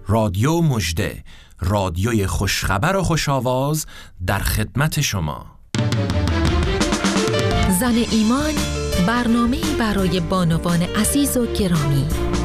رادیو مژده، رادیوی خوشخبر و خوش‌آواز در خدمت شما. زن ایمان، برنامه‌ای برای بانوان عزیز و گرامی.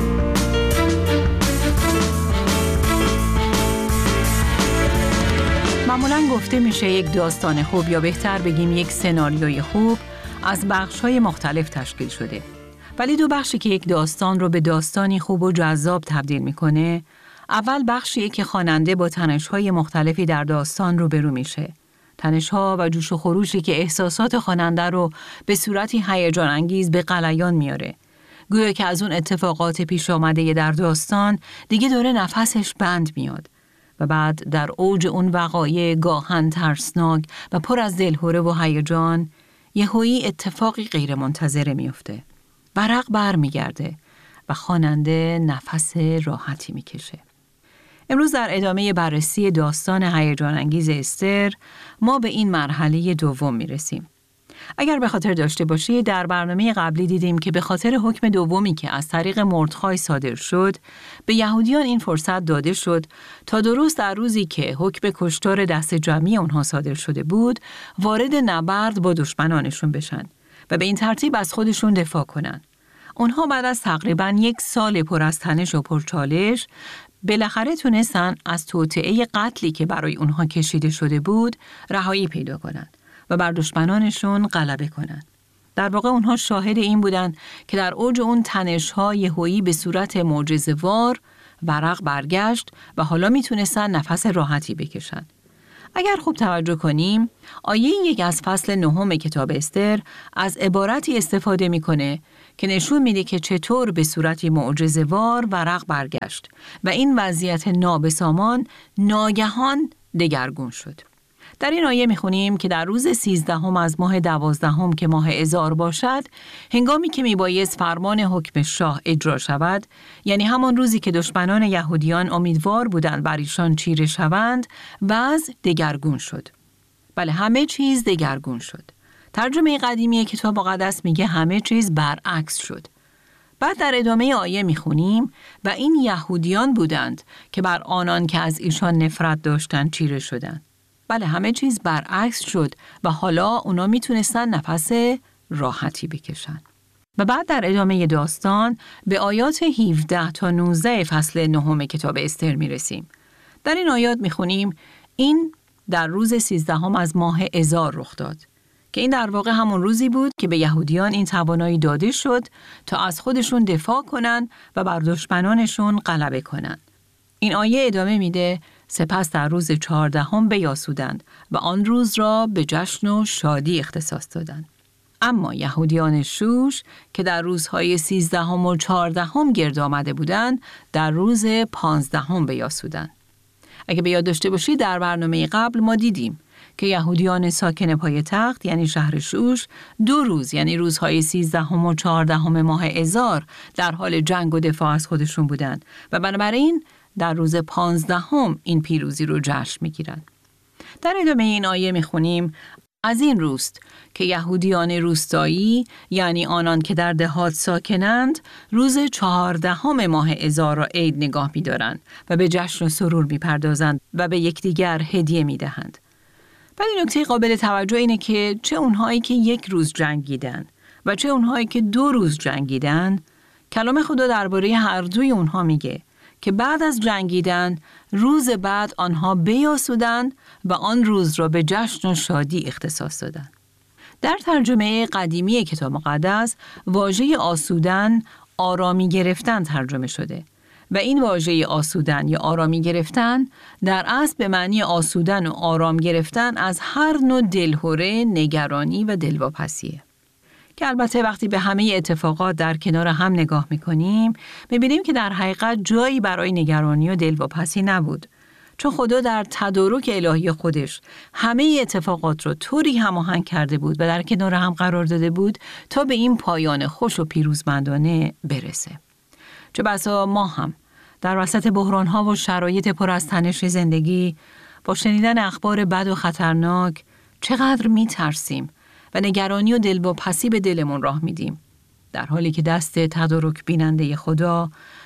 معمولاً گفته میشه یک داستان خوب، یا بهتر بگیم یک سناریوی خوب، از بخش‌های مختلف تشکیل شده. ولی دو بخشی که یک داستان رو به داستانی خوب و جذاب تبدیل میکنه، اول بخشیه که خواننده با تنش‌های مختلفی در داستان روبرو میشه. تنش‌ها و جوش و خروشی که احساسات خواننده رو به صورتی هیجان انگیز به غلیان میاره. گویا که از اون اتفاقات پیش آمده در داستان دیگه داره نفسش بند میاد. و بعد در اوج اون وقایع گاهن ترسناک و پر از دلهره و هیجان، یهویی اتفاقی غیر منتظره میفته. برق بر میگرده و خواننده نفس راحتی میکشه. امروز در ادامه بررسی داستان هیجان انگیز استر، ما به این مرحله دوم میرسیم. اگر به خاطر داشته باشید، در برنامه قبلی دیدیم که به خاطر حکم دومی که از طریق مردخای صادر شد، به یهودیان این فرصت داده شد تا درست در روزی که حکم کشتار دست جمعی اونها صادر شده بود، وارد نبرد با دشمنانشون بشن و به این ترتیب از خودشون دفاع کنن. اونها بعد از تقریباً 1 سال پر از تنش و پرچالش، بالاخره تونستن از توطئه قتلی که برای اونها کشیده شده بود رهایی پیدا کنن و بر دشمنانشون غلبه کنن. در واقع اونها شاهد این بودن که در اوج اون تنش‌ها یهویی به صورت معجزه‌وار برق برگشت و حالا میتونستن نفس راحتی بکشن. اگر خوب توجه کنیم، آیه 1 از فصل 9 کتاب استر از عبارتی استفاده میکنه که نشون میده که چطور به صورتی معجزه‌وار برق برگشت و این وضعیت نابسامان ناگهان دگرگون شد. در این آیه میخونیم که در روز 13 از ماه 12 که ماه آذار باشد، هنگامی که میبایست فرمان حکم شاه اجرا شود، یعنی همان روزی که دشمنان یهودیان امیدوار بودند بر ایشان چیره شوند، وضع دگرگون شد. بله، همه چیز دگرگون شد. ترجمه قدیمی کتاب مقدس میگه همه چیز برعکس شد. بعد در ادامه آیه میخونیم و این یهودیان بودند که بر آنان که از ایشان نفرت داشتند چیره شدند. بله، همه چیز برعکس شد و حالا اونا میتونستن نفس راحتی بکشن. و بعد در ادامه داستان به آیات 17 تا 19 فصل 9 کتاب استر میرسیم. در این آیات میخونیم این در روز 13 از ماه آذار رخ داد، که این در واقع همون روزی بود که به یهودیان این توانایی داده شد تا از خودشون دفاع کنن و بر دشمنانشون غلبه کنن. این آیه ادامه میده: سپس در روز 14 بیاسودند و آن روز را به جشن و شادی اختصاص دادند. اما یهودیان شوش که در روزهای 13 و 14 گرد آمده بودند، در روز 15 بیاسودند. اگه به یاد داشته باشید، در برنامه قبل ما دیدیم که یهودیان ساکن پایتخت یعنی شهر شوش 2 روز یعنی روزهای 13 و 14 ماه آذار در حال جنگ و دفاع از خودشون بودند و بنابراین در روز 15 این پیروزی رو جشن میگیرند. در ادامه این آیه میخونیم: از این روست که یهودیان روستایی یعنی آنان که در دهات ساکنند روز 14 ماه آذار را عید نگاه می‌دارند و به جشن و سرور می‌پردازند و به یکدیگر هدیه می‌دهند. ولی نکته قابل توجه اینه که چه اونهایی که 1 روز جنگیدن و چه اونهایی که 2 روز جنگیدن، کلام خدا درباره هر دوی اونها میگه که بعد از جنگیدن روز بعد آنها بیاسودند و آن روز را به جشن و شادی اختصاص دادند. در ترجمه قدیمی کتاب مقدس واژه آسودن آرامی گرفتن ترجمه شده و این واژه آسودن یا آرامی گرفتن در اصل به معنی آسودن و آرام گرفتن از هر نوع دلهره، نگرانی و دلواپسیه. که البته وقتی به همه اتفاقات در کنار هم نگاه میکنیم، میبینیم که در حقیقت جایی برای نگرانی و دلواپسی نبود. چون خدا در تدارک الهی خودش همه اتفاقات رو طوری هماهنگ کرده بود و در کنار هم قرار داده بود تا به این پایان خوش و پیروزمندانه برسه. چه بسا ما هم در وسط بحران‌ها و شرایط پر از تنش زندگی با شنیدن اخبار بد و خطرناک چقدر میترسیم و نگرانی و دلواپسی به دلمون راه میدیم، در حالی که دست تدارک بیننده خدا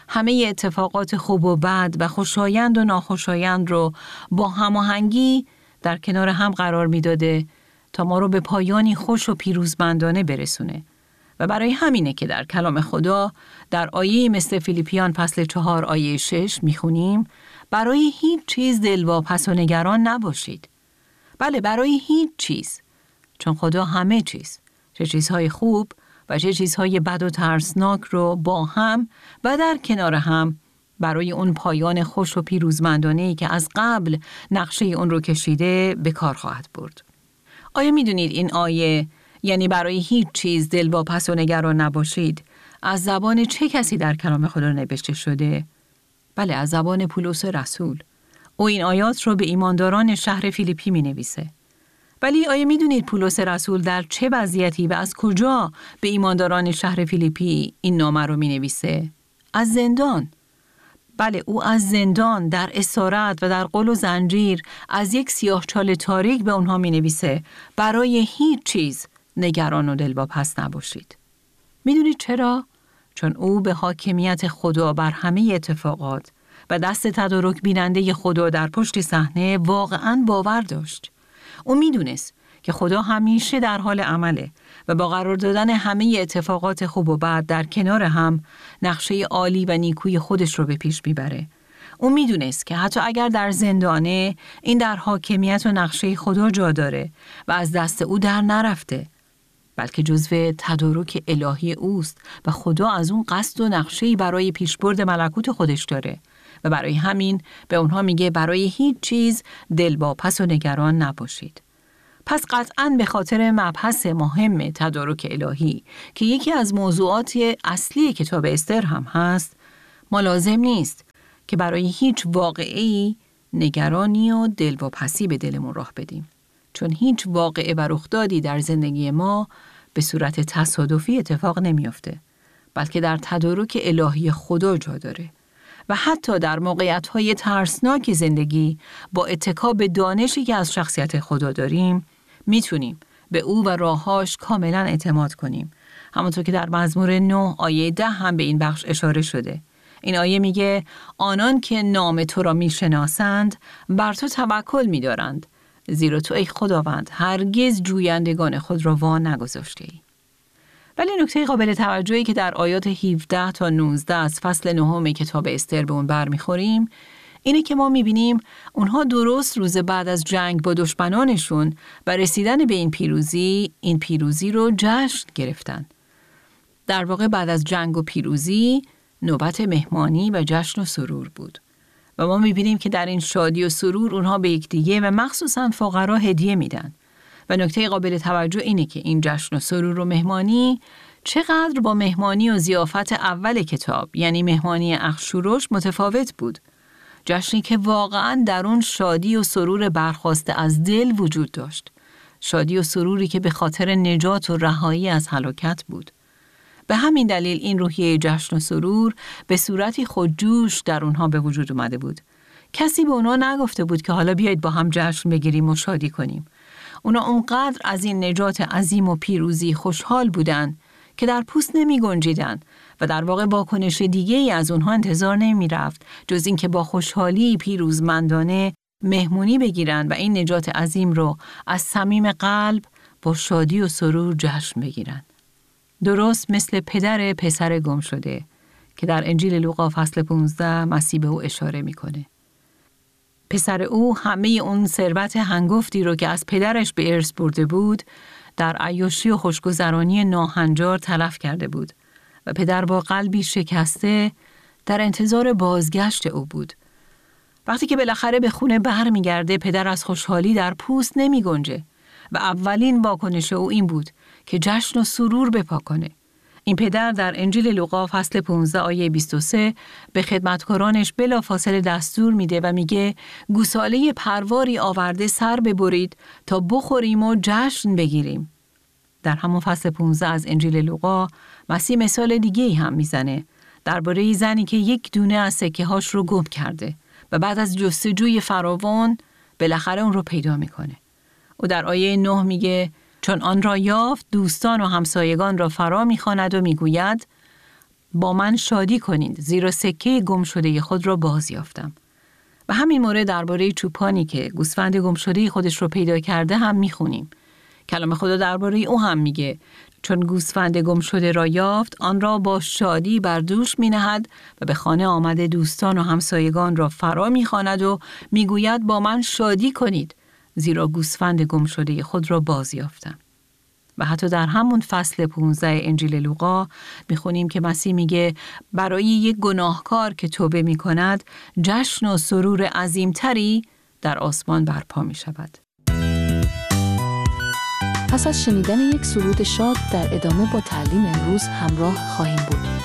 همه اتفاقات خوب و بد و خوشایند و ناخوشایند رو با هماهنگی در کنار هم قرار میداده تا ما رو به پایانی خوش و پیروزمندانه برسونه. و برای همینه که در کلام خدا در آیه مثل فیلیپیان فصل 4 آیه 6 میخونیم برای هیچ چیز دلواپس و نگران نباشید. بله، برای هیچ چیز. چون خدا همه چیز، چه چیزهای خوب و چه چیزهای بد و ترسناک رو با هم و در کنار هم برای اون پایان خوش و پیروزمندانه‌ای که از قبل نقشه اون رو کشیده به کار خواهد برد. آیا میدونید این آیه، یعنی برای هیچ چیز دلواپس و نگران نباشید، از زبان چه کسی در کلام خدا نوشته شده؟ بله، از زبان پولس رسول. او این آیات رو به ایمانداران شهر فیلیپی می نویسه. ولی آیا میدونید پولس رسول در چه وضعیتی و از کجا به ایمانداران شهر فیلیپی این نامه رو می نویسه؟ از زندان. بله، او از زندان در اسارت و در قل و زنجیر از یک سیاهچال تاریک به اونها می نویسه برای هیچ چیز نگران و دلواپس نباشید. میدونید چرا؟ چون او به حاکمیت خدا بر همه اتفاقات و دست تدارک بیننده خدا در پشت صحنه واقعاً باور داشت. او میدونست که خدا همیشه در حال عمله و با قرار دادن همه اتفاقات خوب و بد در کنار هم نقشه عالی و نیکوی خودش رو به پیش میبره. او میدونست که حتی اگر در زندانه، این در حاکمیت و نقشه خدا جا داره و از دست او در نرفته، بلکه جزو تدارک الهی اوست و خدا از اون قصد و نقشه‌ای برای پیشبرد ملکوت خودش داره و برای همین به اونها میگه برای هیچ چیز دلواپس و نگران نباشید. پس قطعاً به خاطر مبحث مهم تدارک الهی که یکی از موضوعات اصلی کتاب استر هم هست، ما لازم نیست که برای هیچ واقعه‌ای نگرانی و دلواپسی به دلمون راه بدیم. چون هیچ واقعه و رخدادی در زندگی ما به صورت تصادفی اتفاق نمیفته، بلکه در تدارک الهی خدا جا داره. و حتی در موقعیت‌های ترسناک زندگی با اتکا به دانشی که از شخصیت خدا داریم، میتونیم به او و راهاش کاملا اعتماد کنیم. همونطور که در مزمور 9 آیه 10 هم به این بخش اشاره شده. این آیه میگه آنان که نام تو را میشناسند بر تو توکل میدارند، زیرا تو ای خداوند هرگز جویندگان خود را وا نگذاشته ای. ولی نکته قابل توجهی که در آیات 17 تا 19 از فصل 9 کتاب استر به اون برمیخوریم اینه که ما میبینیم اونها درست روز بعد از جنگ با دشمنانشون و رسیدن به این پیروزی رو جشن گرفتن. در واقع بعد از جنگ و پیروزی نوبت مهمانی و جشن و سرور بود. و ما میبینیم که در این شادی و سرور اونها به یکدیگه و مخصوصاً فقرا هدیه میدن. و نکته قابل توجه اینه که این جشن و سرور و مهمانی چقدر با مهمانی و ضیافت اول کتاب، یعنی مهمانی اخشوروش، متفاوت بود. جشنی که واقعاً در اون شادی و سرور برخاسته از دل وجود داشت. شادی و سروری که به خاطر نجات و رهایی از هلاکت بود. به همین دلیل این روحیه جشن و سرور به صورتی خودجوش در اونها به وجود اومده بود. کسی به اونها نگفته بود که حالا بیایید با هم جشن بگیریم و شادی کنیم. اونا اونقدر از این نجات عظیم و پیروزی خوشحال بودن که در پوست نمی گنجیدن و در واقع واکنش دیگه ای از اونها انتظار نمی رفت جز این که با خوشحالی پیروزمندانه مهمونی بگیرن و این نجات عظیم رو از صمیم قلب با شادی و سرور جشن بگیرن. درست مثل پدر پسر گم شده که در انجیل لوقا فصل 15 مسیح به او اشاره میکنه. پسر او همه اون ثروت هنگفتی رو که از پدرش به ارث برده بود در عیاشی و خوشگذرانی ناهنجار تلف کرده بود و پدر با قلبی شکسته در انتظار بازگشت او بود. وقتی که بالاخره به خونه برمیگرده پدر از خوشحالی در پوست نمی گنجه و اولین واکنش او این بود که جشن و سرور بپا کنه. این پدر در انجیل لوقا فصل 15 آیه 23 به خدمتکارانش بلافاصله دستور میده و میگه گوساله پرواری آورده سر ببرید تا بخوریم و جشن بگیریم. در همون فصل 15 از انجیل لوقا مسیح مثال دیگه‌ای هم میزنه درباره زنی که یک دونه از سکه‌هاش رو گم کرده و بعد از جستجوی فراوان بالاخره اون رو پیدا میکنه. او در آیه 9 میگه چون آن را یافت دوستان و همسایگان را فرا میخواند و میگوید با من شادی کنید زیرا سکه گم شده خود را باز یافتم. و همین مورد درباره چوپانی که گوسفند گم شده خودش رو پیدا کرده هم میخونیم. کلام خدا درباره او هم میگه چون گوسفند گم شده را یافت آن را با شادی بر دوش مینهد و به خانه آمده دوستان و همسایگان را فرا میخواند و میگوید با من شادی کنید زیرا گوسفند گم شده خود را باز یافتم. و حتی در همون فصل 15 انجیل لوقا میخونیم که مسیح میگه برای یک گناهکار که توبه میکند جشن و سرور عظیمتری در آسمان برپا میشود. پس از شنیدن یک سرود شاد در ادامه با تعلیم امروز همراه خواهیم بود.